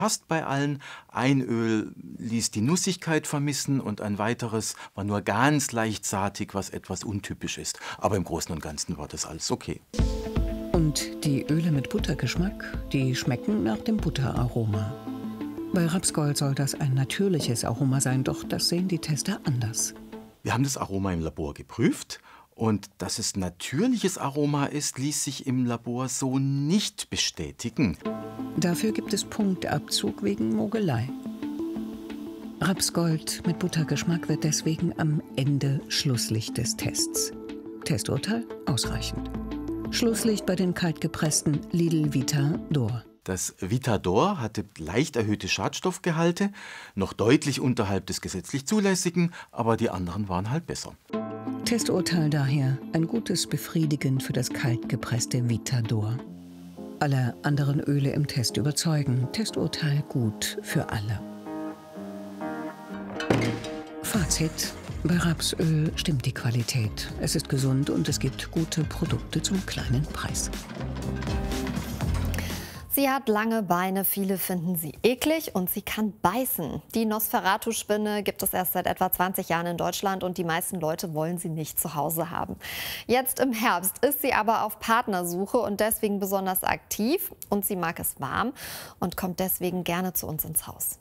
Fast bei allen. Ein Öl ließ die Nussigkeit vermissen und ein weiteres war nur ganz leicht saatig, was etwas untypisch ist. Aber im Großen und Ganzen war das alles okay. Und die Öle mit Buttergeschmack, die schmecken nach dem Butteraroma. Bei Rapsgold soll das ein natürliches Aroma sein, doch das sehen die Tester anders. Wir haben das Aroma im Labor geprüft. Und dass es natürliches Aroma ist, ließ sich im Labor so nicht bestätigen. Dafür gibt es Punktabzug wegen Mogelei. Rapsgold mit Buttergeschmack wird deswegen am Ende Schlusslicht des Tests. Testurteil ausreichend. Schlusslicht bei den kaltgepressten Lidl Vita d'Or. Das Vita d'Or hatte leicht erhöhte Schadstoffgehalte, noch deutlich unterhalb des gesetzlich Zulässigen, aber die anderen waren halt besser. Testurteil daher ein gutes Befriedigen für das kaltgepresste Vita d'Or. Alle anderen Öle im Test überzeugen. Testurteil gut für alle. Fazit: Bei Rapsöl stimmt die Qualität. Es ist gesund und es gibt gute Produkte zum kleinen Preis. Sie hat lange Beine, viele finden sie eklig und sie kann beißen. Die Nosferatu-Spinne gibt es erst seit etwa 20 Jahren in Deutschland und die meisten Leute wollen sie nicht zu Hause haben. Jetzt im Herbst ist sie aber auf Partnersuche und deswegen besonders aktiv. Und sie mag es warm und kommt deswegen gerne zu uns ins Haus.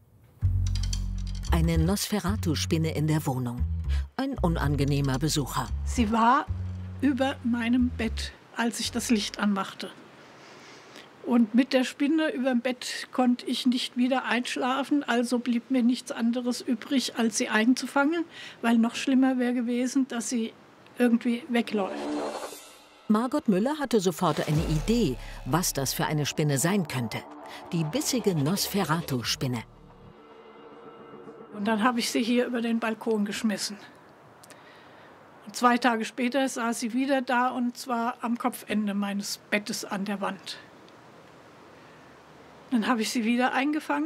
Eine Nosferatu-Spinne in der Wohnung. Ein unangenehmer Besucher. Sie war über meinem Bett, als ich das Licht anmachte. Und mit der Spinne über dem Bett konnte ich nicht wieder einschlafen, also blieb mir nichts anderes übrig, als sie einzufangen, weil noch schlimmer wäre gewesen, dass sie irgendwie wegläuft. Margot Müller hatte sofort eine Idee, was das für eine Spinne sein könnte. Die bissige Nosferatu-Spinne. Und dann habe ich sie hier über den Balkon geschmissen. Und 2 Tage später saß sie wieder da, und zwar am Kopfende meines Bettes an der Wand. Dann habe ich sie wieder eingefangen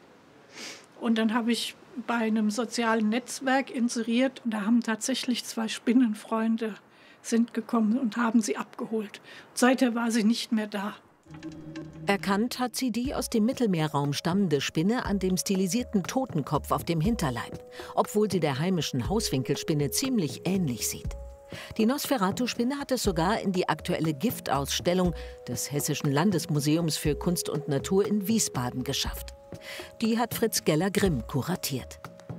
und dann habe ich bei einem sozialen Netzwerk inseriert und da haben tatsächlich 2 Spinnenfreunde sind gekommen und haben sie abgeholt. Und seither war sie nicht mehr da. Erkannt hat sie die aus dem Mittelmeerraum stammende Spinne an dem stilisierten Totenkopf auf dem Hinterleib, obwohl sie der heimischen Hauswinkelspinne ziemlich ähnlich sieht. Die Nosferatu-Spinne hat es sogar in die aktuelle Giftausstellung des Hessischen Landesmuseums für Kunst und Natur in Wiesbaden geschafft. Die hat Fritz Geller-Grimm kuratiert.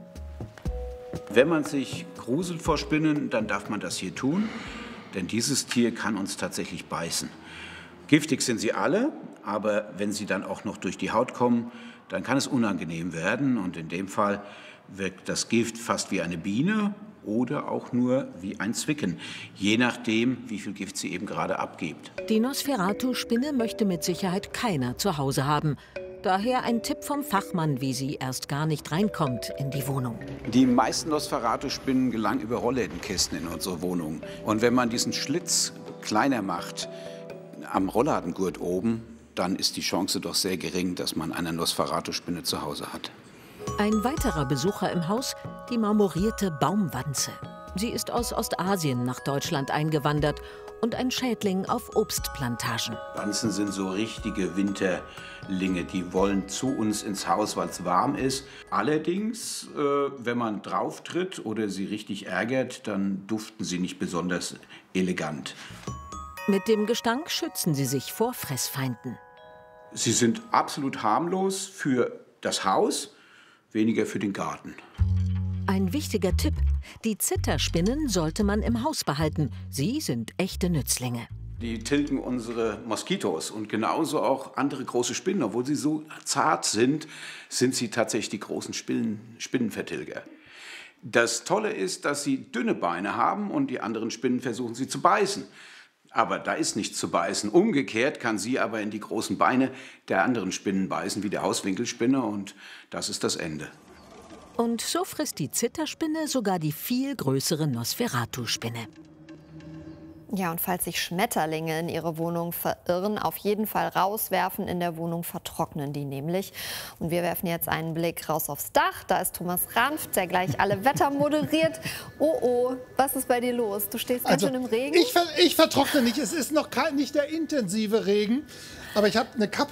Wenn man sich gruselt vor Spinnen, dann darf man das hier tun, denn dieses Tier kann uns tatsächlich beißen. Giftig sind sie alle, aber wenn sie dann auch noch durch die Haut kommen, dann kann es unangenehm werden. Und in dem Fall wirkt das Gift fast wie eine Biene oder auch nur wie ein Zwicken, je nachdem, wie viel Gift sie eben gerade abgibt. Die Nosferatu-Spinne möchte mit Sicherheit keiner zu Hause haben. Daher ein Tipp vom Fachmann, wie sie erst gar nicht reinkommt in die Wohnung. Die meisten Nosferatu-Spinnen gelangen über Rolllädenkästen in unsere Wohnung. Und wenn man diesen Schlitz kleiner macht, am Rolladengurt oben, dann ist die Chance doch sehr gering, dass man eine Nosferatu-Spinne zu Hause hat. Ein weiterer Besucher im Haus, die marmorierte Baumwanze. Sie ist aus Ostasien nach Deutschland eingewandert und ein Schädling auf Obstplantagen. Wanzen sind so richtige Winterlinge, die wollen zu uns ins Haus, weil es warm ist. Allerdings, wenn man drauf tritt oder sie richtig ärgert, dann duften sie nicht besonders elegant. Mit dem Gestank schützen sie sich vor Fressfeinden. Sie sind absolut harmlos für das Haus, weniger für den Garten. Ein wichtiger Tipp: Die Zitterspinnen sollte man im Haus behalten. Sie sind echte Nützlinge. Die tilgen unsere Moskitos und genauso auch andere große Spinnen. Obwohl sie so zart sind, sind sie tatsächlich die großen Spinnenvertilger. Das Tolle ist, dass sie dünne Beine haben und die anderen Spinnen versuchen sie zu beißen. Aber da ist nichts zu beißen. Umgekehrt kann sie aber in die großen Beine der anderen Spinnen beißen, wie der Hauswinkelspinne, und das ist das Ende. Und so frisst die Zitterspinne sogar die viel größere Nosferatu-Spinne. Ja, und falls sich Schmetterlinge in ihre Wohnung verirren, auf jeden Fall rauswerfen. In der Wohnung vertrocknen die nämlich. Und wir werfen jetzt einen Blick raus aufs Dach. Da ist Thomas Ranft, der gleich alle Wetter moderiert. Oh, oh, was ist bei dir los? Du stehst ganz schön im Regen. Ich vertrockne nicht. Es ist noch nicht der intensive Regen. Aber ich habe eine Kappe